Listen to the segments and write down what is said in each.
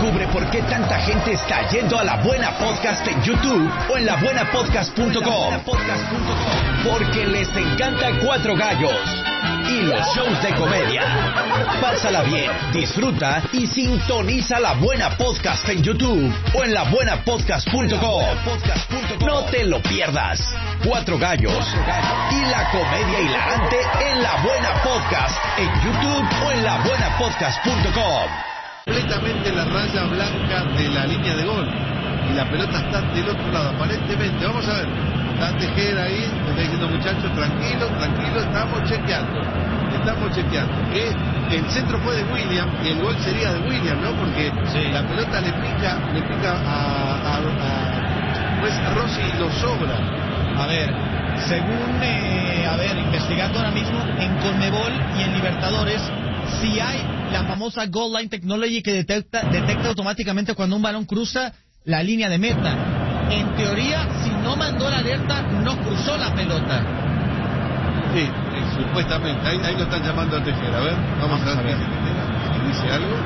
Descubre por qué tanta gente está yendo a La Buena Podcast en YouTube o en labuenapodcast.com. Porque les encanta Cuatro Gallos y los shows de comedia. Pásala bien, disfruta y sintoniza La Buena Podcast en YouTube o en labuenapodcast.com. No te lo pierdas. Cuatro Gallos y la comedia hilarante en La Buena Podcast en YouTube o en labuenapodcast.com. Completamente la raya blanca de la línea de gol y la pelota está del otro lado aparentemente. Vamos a ver, está Tejeda ahí, me está diciendo muchachos, tranquilo, estamos chequeando que el centro fue de William y el gol sería de William, ¿no? Porque la pelota le pica pues Rossi lo sobra. A ver, según investigando ahora mismo en Conmebol y en Libertadores, si hay la famosa Goal Line Technology que detecta automáticamente cuando un balón cruza la línea de meta. En teoría, si no mandó la alerta, no cruzó la pelota. Sí, supuestamente. Ahí lo están llamando a Tejera. A ver, vamos a ver. Si dice algo.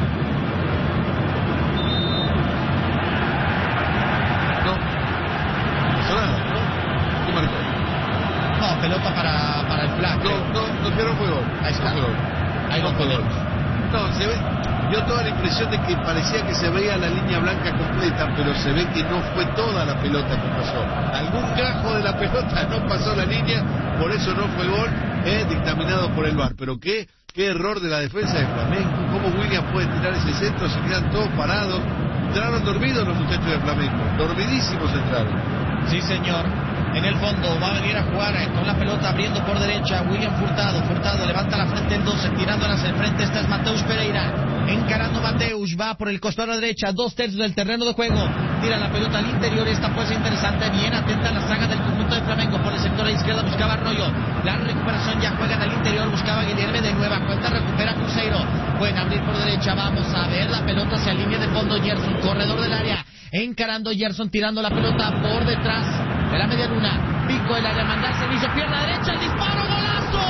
No pasó nada, ¿no? ¿Qué marcó? No, pelota para el flag. No, pero fue gol. Ahí está. Ahí lo podemos. No, se ve, dio toda la impresión de que parecía que se veía la línea blanca completa, pero se ve que no fue toda la pelota que pasó. Algún cajo de la pelota no pasó la línea, por eso no fue gol, dictaminado por el VAR. Pero qué error de la defensa de Flamengo. ¿Cómo William puede tirar ese centro? Se quedan todos parados. Entraron dormidos los muchachos de Flamengo. Dormidísimos entraron. Sí, señor. En el fondo va a venir a jugar con la pelota abriendo por derecha William Furtado levanta la frente el 12, tirándola hacia el frente. Esta es Mateus Pereira, encarando Mateus, va por el costado a la derecha, 2/3 del terreno de juego, tira la pelota al interior. Esta puede ser interesante, bien atenta la saga del conjunto de Flamengo. Por el sector a la izquierda buscaba Arroyo, la recuperación, ya juegan al interior, buscaba Guilherme de nueva cuenta, recupera Cruzeiro, pueden abrir por derecha, vamos a ver la pelota hacia línea de fondo. Gerson, corredor del área, encarando Gerson, tirando la pelota por detrás de la media luna, pico del área, mandar servicio, pierna derecha, el disparo, golazo,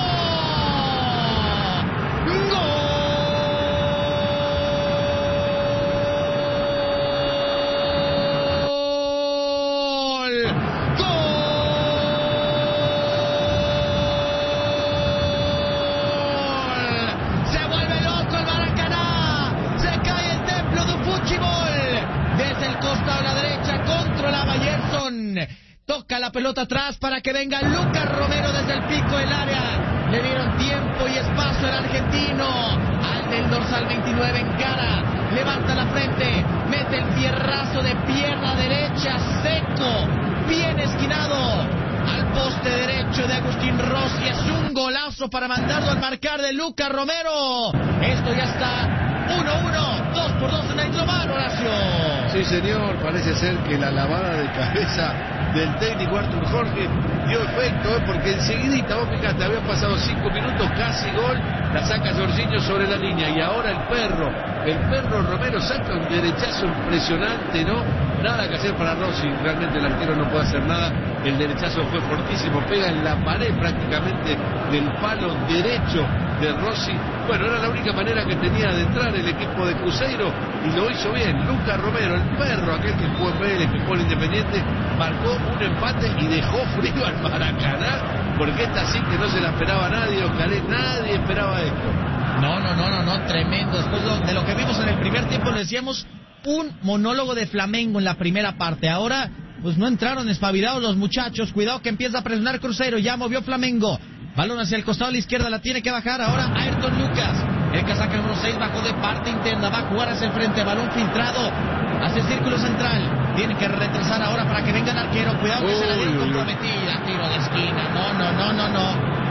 gol. Toca la pelota atrás para que venga Lucas Romero desde el pico del área. Le dieron tiempo y espacio al argentino. Al del dorsal 29 encara, levanta la frente, mete el fierrazo de pierna derecha, seco, bien esquinado al poste derecho de Agustín Rossi. Es un golazo para mandarlo al marcar de Lucas Romero. Esto ya está 1-1, 2-2 en el global, Horacio. Sí, señor, parece ser que la lavada de cabeza del técnico Artur Jorge dio efecto, porque enseguidita, vos fíjate, habían pasado 5 minutos, casi gol, la saca Jorginho sobre la línea, y ahora el perro Romero saca un derechazo impresionante, ¿no? Nada que hacer para Rossi, realmente el arquero no puede hacer nada, el derechazo fue fortísimo, pega en la pared prácticamente del palo derecho de Rossi. Bueno, era la única manera que tenía de entrar el equipo de Cruzeiro y lo hizo bien. Lucas Romero, el perro, aquel que jugó en Vélez, que jugó en Independiente, marcó un empate y dejó frío al Maracaná, porque esta sí que no se la esperaba nadie, Ocalé, nadie esperaba esto. No, tremendo. Después de lo que vimos en el primer tiempo, le decíamos un monólogo de Flamengo en la primera parte. Ahora, pues no entraron espabilados los muchachos. Cuidado que empieza a presionar Cruzeiro, ya movió Flamengo. Balón hacia el costado a la izquierda, la tiene que bajar ahora Ayrton Lucas. El casaca número 6 bajó de parte interna, va a jugar hacia el frente, balón filtrado hacia el círculo central. Tiene que retrasar ahora para que venga el arquero. Cuidado que se la dio comprometida. Tiro de esquina. No.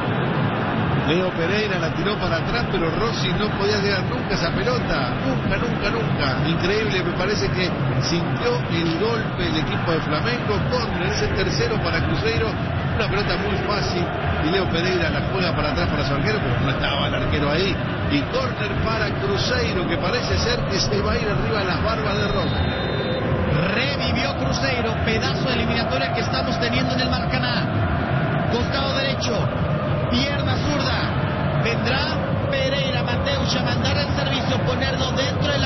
Leo Pereira la tiró para atrás, pero Rossi no podía llegar nunca a esa pelota. Nunca. Increíble, me parece que sintió el golpe el equipo de Flamengo. Contra ese tercero para Cruzeiro. Una pelota muy fácil. Y Leo Pereira la juega para atrás para su arquero, pero no estaba el arquero ahí. Y córner para Cruzeiro, que parece ser que se va a ir arriba de las barbas de Rossi. Revivió Cruzeiro, pedazo de eliminatoria que estamos teniendo en el Maracaná. Costado derecho, pierna zurda, vendrá Pereira, Mateus a mandar el servicio, ponerlo dentro de la